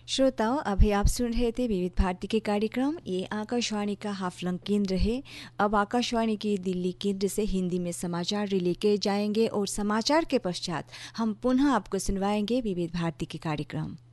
श्रोताओं, अभी आप सुन रहे थे विविध भारती के कार्यक्रम। ये आकाशवाणी का हाफलंग केंद्र है। अब आकाशवाणी के दिल्ली केंद्र से हिंदी में समाचार रिले किए जाएंगे और समाचार के पश्चात हम पुनः आपको सुनवाएंगे विविध भारती के कार्यक्रम।